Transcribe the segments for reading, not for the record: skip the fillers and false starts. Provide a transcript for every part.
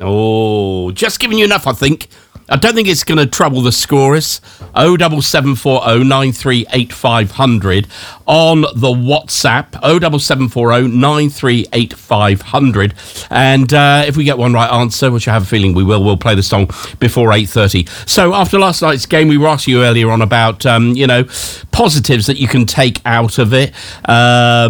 Oh, just giving you enough, I think. I don't think it's going to trouble the scorers. 07740 938 500 on the WhatsApp. 07740 938 500. And if we get one right answer, which I have a feeling we will, we'll play the song before 8:30. So after last night's game, we were asking you earlier on about, positives that you can take out of it. Now,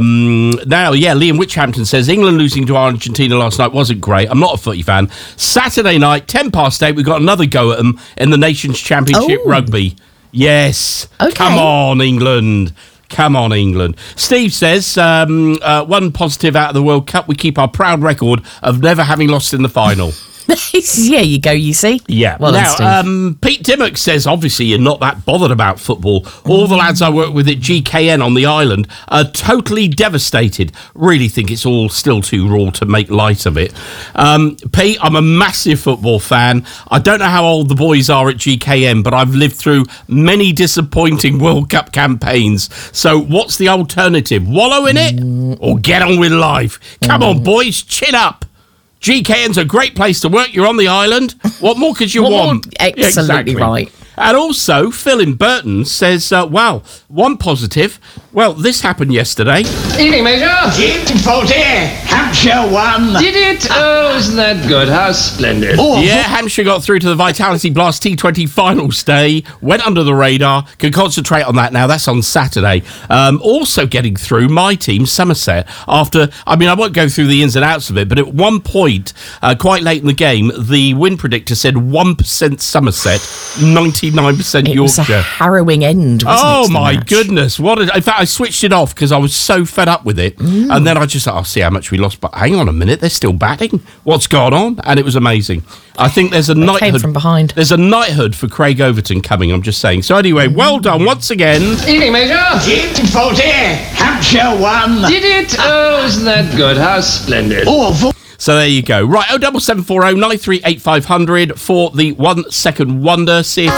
Liam Witchhampton says, England losing to Argentina last night wasn't great. I'm not a footy fan. Saturday night, 8:10, we've got another go at them in the Nations Championship rugby. Yes. Okay. Come on, England. Come on, England. Steve says, one positive out of the World Cup, we keep our proud record of never having lost in the final. Yeah, you go, you see. Yeah. Well, now, Pete Dimmock says, obviously, you're not that bothered about football. All the lads I work with at GKN on the island are totally devastated. Really think it's all still too raw to make light of it. Pete, I'm a massive football fan. I don't know how old the boys are at GKN, but I've lived through many disappointing World Cup campaigns. So what's the alternative? Wallow in it or get on with life? Come on, boys, chin up. GKN's a great place to work. You're on the island. What more could you want? Absolutely exactly. Right. And also, Phil in Burton says, one positive. Well, this happened yesterday. Evening, Major. Beautiful day. Hampshire won. Did it? Oh, isn't that good? How splendid. Yeah, Hampshire got through to the Vitality Blast T20 finals day, went under the radar, can concentrate on that now. That's on Saturday. Also getting through, my team, Somerset, after, I won't go through the ins and outs of it, but at one point, quite late in the game, the win predictor said 1% Somerset, 99% Yorkshire. It was a harrowing end, wasn't it? Oh, my goodness. In fact, I switched it off because I was so fed up with it. And then I just thought, I'll see how much we lost. But hang on a minute, they're still batting. What's gone on? And it was amazing. I think there's a knighthood. Came from behind. There's a knighthood for Craig Overton coming, I'm just saying. So anyway, well done once again. Evening, Major. Beautiful day. Hampshire won. Did it? Oh, isn't that good? How splendid. So there you go. Right, 07740 938 500 for the 1 second wonder. See if